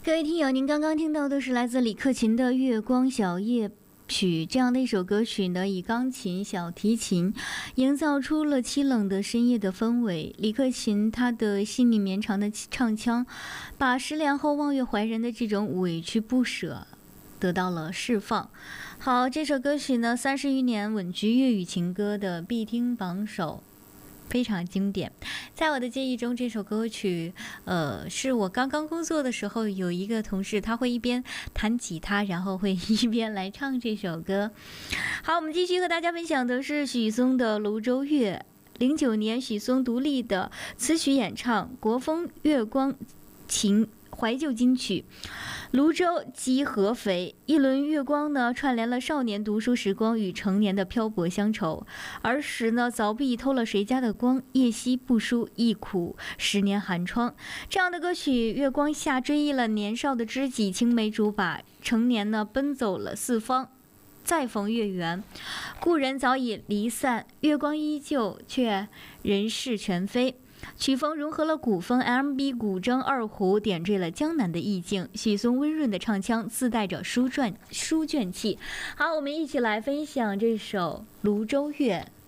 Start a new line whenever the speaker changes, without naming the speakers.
各位听友，您刚刚听到的是来自李克勤的《月光小夜曲》这样的一首歌曲呢，以钢琴、小提琴营造出了凄冷的深夜的氛围。李克勤他的细腻绵长的唱腔，把失恋后望月怀人的这种委屈不舍得到了释放。好，这首歌曲呢，30余年稳居粤语情歌的必听榜首。非常经典，在我的记忆中，这首歌曲，是我刚刚工作的时候，有一个同事，他会一边弹吉他，然后会一边来唱这首歌。好，我们继续和大家分享的是许嵩的《泸州月》。09年，许嵩独立的词曲演唱国风月光情怀旧金曲《泸州鸡合肥》，一轮月光呢，串联了少年读书时光与成年的漂泊乡愁。儿时呢，凿壁偷了谁家的光，夜夕不书一苦10年寒窗。这样的歌曲，月光下追忆了年少的知己，青梅竹马，成年呢奔走了四方。再逢月圆，故人早已离散，月光依旧，却人事全非。曲风融合了古风 R&B 古筝二胡，点缀了江南的意境。许嵩温润的唱腔自带着书卷气。好，我们一起来分享这首《泸州月》。